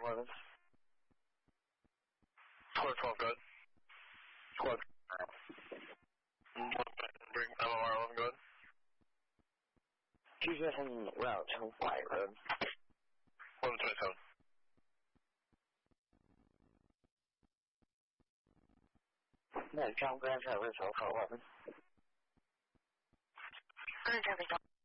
11. Squad 12, good. Squad. Bring MOR 11, good. Jesus and route to White Road. 1127. No, John Grant Travis Alpha 11. Grant Travis